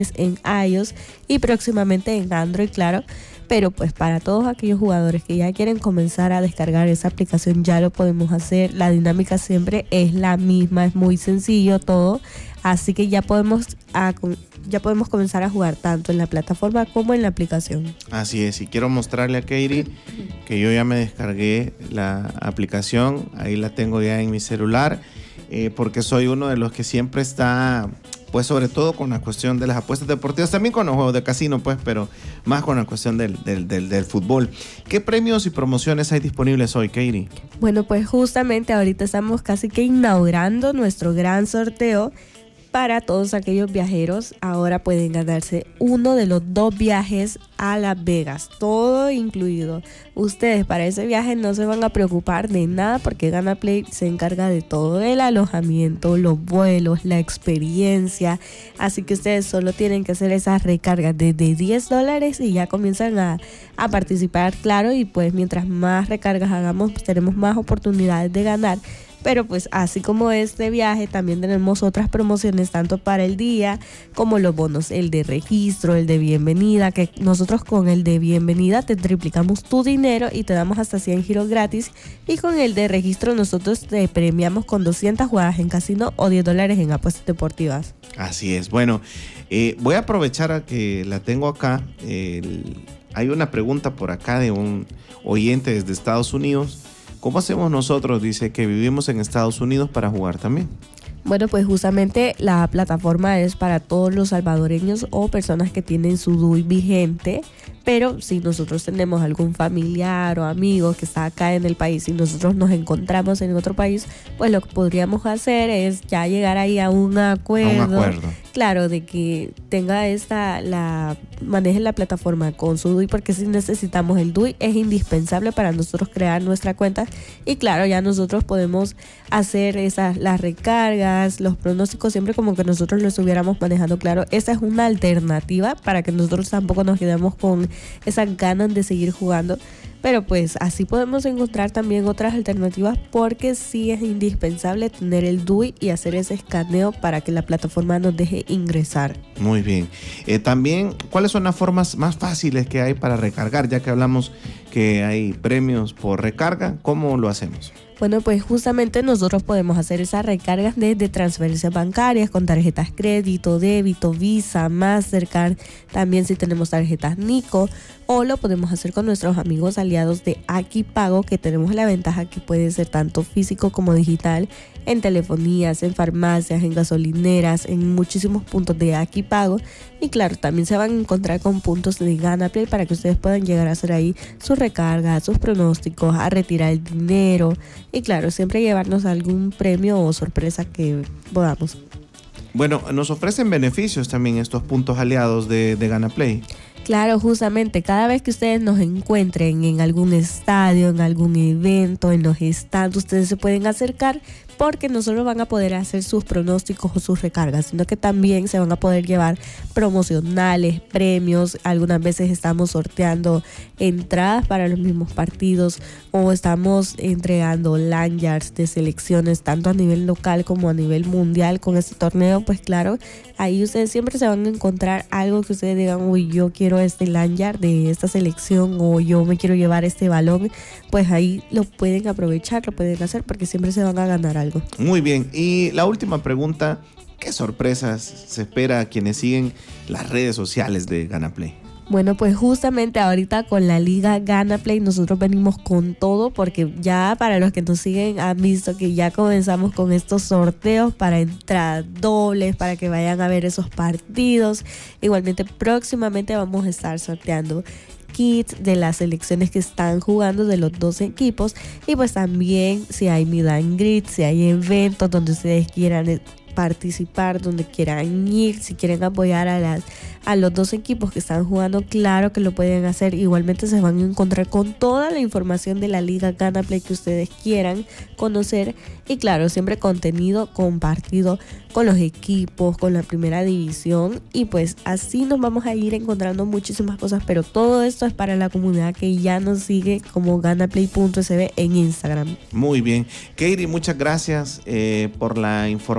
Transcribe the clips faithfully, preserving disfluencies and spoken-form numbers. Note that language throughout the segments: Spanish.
en iOS y próximamente en Android, claro. Pero pues para todos aquellos jugadores que ya quieren comenzar a descargar esa aplicación, ya lo podemos hacer. La dinámica siempre es la misma, es muy sencillo todo. Así que ya podemos, a, ya podemos comenzar a jugar tanto en la plataforma como en la aplicación. Así es, y quiero mostrarle a Katie que yo ya me descargué la aplicación. Ahí la tengo ya en mi celular, eh, porque soy uno de los que siempre está... pues sobre todo con la cuestión de las apuestas deportivas, también con los juegos de casino, pues, pero más con la cuestión del, del, del, del fútbol. ¿Qué premios y promociones hay disponibles hoy, Katie? Bueno, pues justamente ahorita estamos casi que inaugurando nuestro gran sorteo. Para todos aquellos viajeros, ahora pueden ganarse uno de los dos viajes a Las Vegas, todo incluido. Ustedes para ese viaje no se van a preocupar de nada porque Ganaplay se encarga de todo, el alojamiento, los vuelos, la experiencia. Así que ustedes solo tienen que hacer esas recargas desde diez dólares y ya comienzan a, a participar, claro. Y pues mientras más recargas hagamos, pues tenemos más oportunidades de ganar. Pero pues así como este viaje, también tenemos otras promociones tanto para el día como los bonos, el de registro, el de bienvenida, que nosotros con el de bienvenida te triplicamos tu dinero y te damos hasta cien giros gratis, y con el de registro nosotros te premiamos con doscientas jugadas en casino o diez dólares en apuestas deportivas. Así es. Bueno, eh, voy a aprovechar a que la tengo acá. El, hay una pregunta por acá de un oyente desde Estados Unidos. ¿Cómo hacemos nosotros? Dice que vivimos en Estados Unidos para jugar también. Bueno, pues justamente la plataforma es para todos los salvadoreños o personas que tienen su D U I vigente, pero si nosotros tenemos algún familiar o amigo que está acá en el país y nosotros nos encontramos en otro país, pues lo que podríamos hacer es ya llegar ahí a un acuerdo. A un acuerdo. Claro, de que tenga esta, la, maneje la plataforma con su D U I, porque si necesitamos el D U I, es indispensable para nosotros crear nuestra cuenta. Y claro, ya nosotros podemos hacer esas, las recargas, los pronósticos, siempre como que nosotros lo estuviéramos manejando, claro. Esa es una alternativa para que nosotros tampoco nos quedemos con esas ganas de seguir jugando. Pero pues así podemos encontrar también otras alternativas, porque sí es indispensable tener el D U I y hacer ese escaneo para que la plataforma nos deje ingresar. Muy bien. Eh, también, ¿cuáles son las formas más fáciles que hay para recargar? Ya que hablamos que hay premios por recarga, ¿cómo lo hacemos? Bueno, pues justamente nosotros podemos hacer esas recargas desde transferencias bancarias con tarjetas crédito, débito, Visa, Mastercard, también si tenemos tarjetas Nico, o lo podemos hacer con nuestros amigos aliados de Aquipago, que tenemos la ventaja que puede ser tanto físico como digital, en telefonías, en farmacias, en gasolineras, en muchísimos puntos de Aquipago. Y claro, también se van a encontrar con puntos de Ganaplay para que ustedes puedan llegar a hacer ahí sus recargas, sus pronósticos, a retirar el dinero y claro, siempre llevarnos algún premio o sorpresa que podamos. Bueno, nos ofrecen beneficios también estos puntos aliados de, de Ganaplay. Claro, justamente cada vez que ustedes nos encuentren en algún estadio, en algún evento, en los stands, ustedes se pueden acercar, porque no solo van a poder hacer sus pronósticos o sus recargas, sino que también se van a poder llevar promocionales, premios. Algunas veces estamos sorteando entradas para los mismos partidos o estamos entregando lanyards de selecciones tanto a nivel local como a nivel mundial con este torneo. Pues claro, ahí ustedes siempre se van a encontrar algo que ustedes digan, uy, yo quiero este lanyard de esta selección o yo me quiero llevar este balón. Pues ahí lo pueden aprovechar, lo pueden hacer, porque siempre se van a ganar algo. Muy bien, y la última pregunta, ¿qué sorpresas se espera a quienes siguen las redes sociales de Ganaplay? Bueno, pues justamente ahorita con la Liga Ganaplay nosotros venimos con todo, porque ya para los que nos siguen han visto que ya comenzamos con estos sorteos para entradas dobles, para que vayan a ver esos partidos. Igualmente próximamente vamos a estar sorteando kits de las selecciones que están jugando de los dos equipos, y pues también si hay meet and greet, si hay eventos donde ustedes quieran participar, donde quieran ir, si quieren apoyar a las a los dos equipos que están jugando, claro que lo pueden hacer. Igualmente se van a encontrar con toda la información de la Liga Ganaplay que ustedes quieran conocer, y claro, siempre contenido compartido con los equipos, con la primera división, y pues así nos vamos a ir encontrando muchísimas cosas. Pero todo esto es para la comunidad que ya nos sigue como ganaplay punto s b en Instagram. Muy bien, Katie, muchas gracias eh, por la información.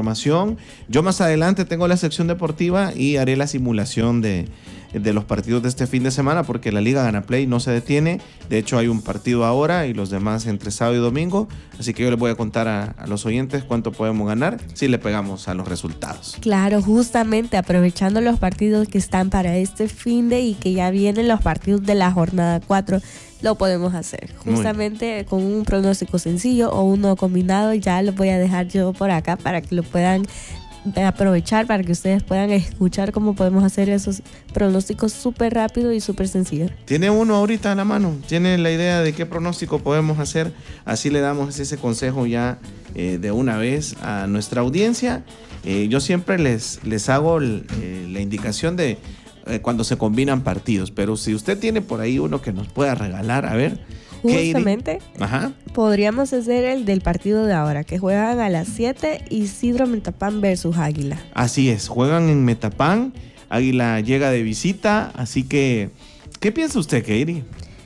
información. Yo más adelante tengo la sección deportiva y haré la simulación de, de los partidos de este fin de semana, porque la Liga Ganaplay no se detiene. De hecho, hay un partido ahora y los demás entre sábado y domingo. Así que yo les voy a contar a, a los oyentes cuánto podemos ganar si le pegamos a los resultados. Claro, justamente aprovechando los partidos que están para este fin de y que ya vienen los partidos de la jornada cuatro, lo podemos hacer. Justamente con un pronóstico sencillo o uno combinado, ya lo voy a dejar yo por acá para que lo puedan aprovechar, para que ustedes puedan escuchar cómo podemos hacer esos pronósticos súper rápido y súper sencillo. ¿Tiene uno ahorita a la mano? ¿Tiene la idea de qué pronóstico podemos hacer? Así le damos ese consejo ya eh, de una vez a nuestra audiencia. Eh, yo siempre les, les hago el, eh, la indicación de eh, cuando se combinan partidos, pero si usted tiene por ahí uno que nos pueda regalar, a ver. Justamente, Ajá. podríamos hacer el del partido de ahora, que juegan a las siete, Isidro Metapán versus Águila. Así es, juegan en Metapán, Águila llega de visita, así que, ¿qué piensa usted, Katie?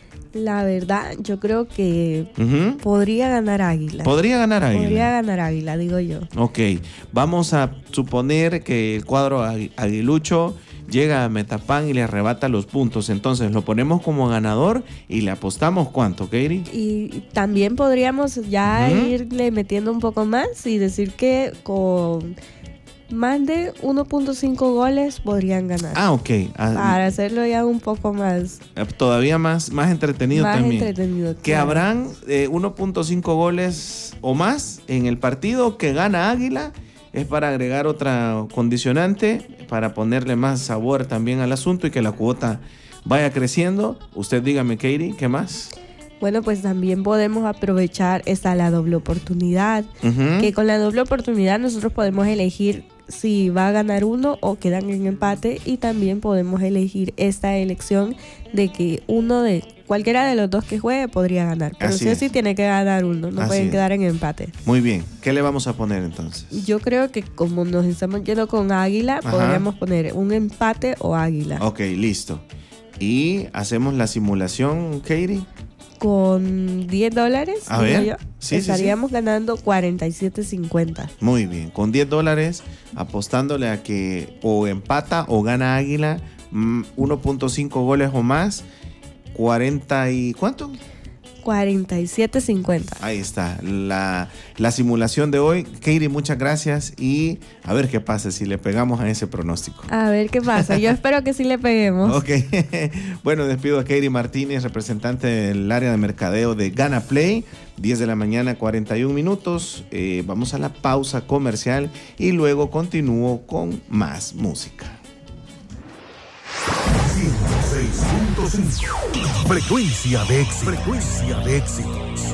La verdad, yo creo que uh-huh. podría ganar Águila. Podría ganar Águila. Podría ganar Águila, digo yo. Ok, vamos a suponer que el cuadro aguilucho llega a Metapán y le arrebata los puntos. Entonces lo ponemos como ganador y le apostamos ¿cuánto, Katie? Y también podríamos ya uh-huh. irle metiendo un poco más y decir que con más de uno punto cinco goles podrían ganar. Ah, ok. Ah, para hacerlo ya un poco más... Todavía más, más entretenido más también. Más entretenido, Que claro. habrán eh, uno punto cinco goles o más en el partido que gana Águila. Es para agregar otra condicionante, para ponerle más sabor también al asunto y que la cuota vaya creciendo. Usted dígame, Katie, ¿qué más? Bueno, pues también podemos aprovechar esta la doble oportunidad, uh-huh. que con la doble oportunidad nosotros podemos elegir si va a ganar uno o quedan en empate, y también podemos elegir esta elección de que uno de cualquiera de los dos que juegue podría ganar, pero sí o sí tiene que ganar uno, no Así pueden es. quedar en empate. Muy bien, ¿qué le vamos a poner entonces? Yo creo que como nos estamos yendo con Águila, Ajá. podríamos poner un empate o Águila. Ok, listo. ¿Y hacemos la simulación, Katie? Con diez dólares, a ver, yo, sí, estaríamos sí, sí. ganando cuarenta y siete cincuenta. Muy bien, con diez dólares apostándole a que o empata o gana Águila, uno punto cinco goles o más, cuarenta y ¿cuánto? cuarenta y siete cincuenta. Ahí está, la, la simulación de hoy. Katie, muchas gracias y a ver qué pasa si le pegamos a ese pronóstico. A ver qué pasa, yo espero que sí le peguemos. Ok, bueno, despido a Katie Martínez, representante del área de mercadeo de Ganaplay. diez de la mañana, cuarenta y un minutos. Eh, vamos a la pausa comercial y luego continúo con más música. ciento seis punto cinco. Frecuencia de éxitos. Frecuencia de éxitos.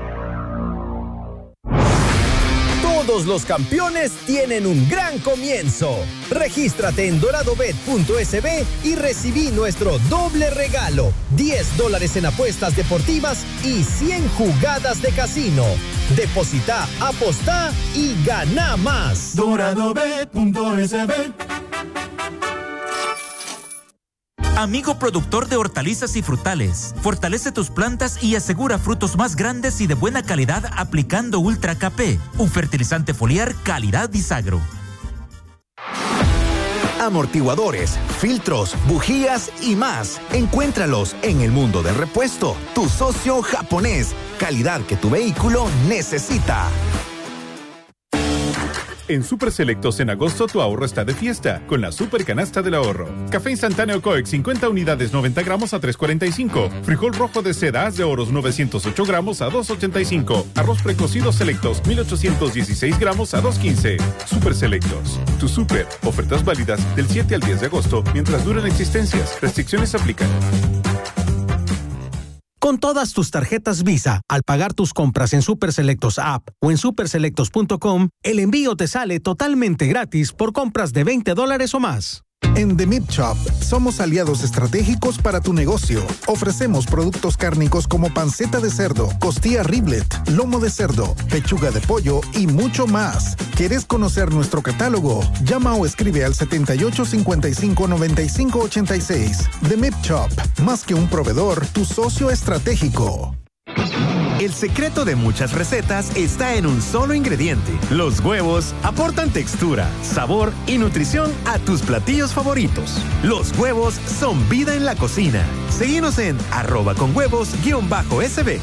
Todos los campeones tienen un gran comienzo. Regístrate en doradobet punto es be y recibí nuestro doble regalo. diez dólares en apuestas deportivas y cien jugadas de casino. Deposita, apostá y gana más. doradobet punto es be. Amigo productor de hortalizas y frutales, fortalece tus plantas y asegura frutos más grandes y de buena calidad aplicando Ultra K P, un fertilizante foliar calidad Disagro. Amortiguadores, filtros, bujías y más. Encuéntralos en el mundo del repuesto, tu socio japonés. Calidad que tu vehículo necesita. En Super Selectos en agosto tu ahorro está de fiesta con la Super Canasta del Ahorro. Café instantáneo Coex cincuenta unidades noventa gramos a tres cuarenta y cinco. Frijol rojo de seda As de Oros novecientos ocho gramos a dos ochenta y cinco. Arroz precocido Selectos mil ochocientos dieciséis gramos a dos quince. Super Selectos. Tu super. Ofertas válidas del siete al diez de agosto mientras duran existencias. Restricciones aplican. Con todas tus tarjetas Visa, al pagar tus compras en Super Selectos App o en super selectos punto com, el envío te sale totalmente gratis por compras de veinte dólares o más. En The Meat Shop somos aliados estratégicos para tu negocio. Ofrecemos productos cárnicos como panceta de cerdo, costilla riblet, lomo de cerdo, pechuga de pollo y mucho más. ¿Quieres conocer nuestro catálogo? Llama o escribe al setenta y ocho cincuenta y cinco noventa y cinco ochenta y seis. The Meat Shop, más que un proveedor, tu socio estratégico. El secreto de muchas recetas está en un solo ingrediente. Los huevos aportan textura, sabor y nutrición a tus platillos favoritos. Los huevos son vida en la cocina. Seguinos en arroba con huevos guión bajo sb.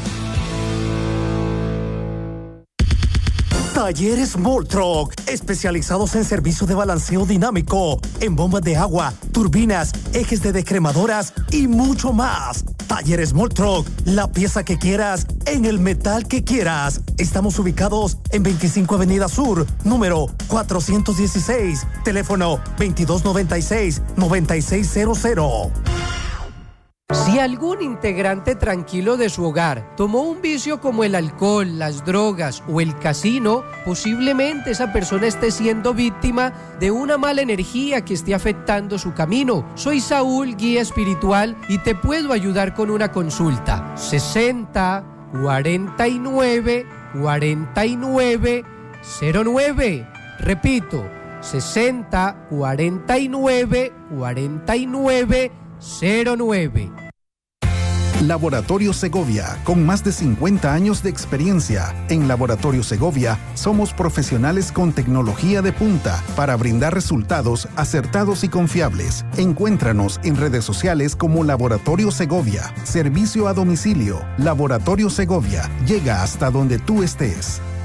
Talleres Moltruck, especializados en servicio de balanceo dinámico, en bombas de agua, turbinas, ejes de descremadoras y mucho más. Talleres Moltruck, la pieza que quieras, en el metal que quieras. Estamos ubicados en veinticinco Avenida Sur, número cuatrocientos dieciséis, teléfono veintidós noventa y seis, noventa y seis cero cero. Si algún integrante tranquilo de su hogar tomó un vicio como el alcohol, las drogas o el casino, posiblemente esa persona esté siendo víctima de una mala energía que esté afectando su camino. Soy Saúl, guía espiritual, y te puedo ayudar con una consulta. sesenta, cuarenta y nueve, cuarenta y nueve, cero nueve. Repito, sesenta, cuarenta y nueve, cuarenta y nueve, cero nueve. Laboratorio Segovia, con más de cincuenta años de experiencia. En Laboratorio Segovia somos profesionales con tecnología de punta para brindar resultados acertados y confiables. Encuéntranos en redes sociales como Laboratorio Segovia. Servicio a domicilio. Laboratorio Segovia llega hasta donde tú estés.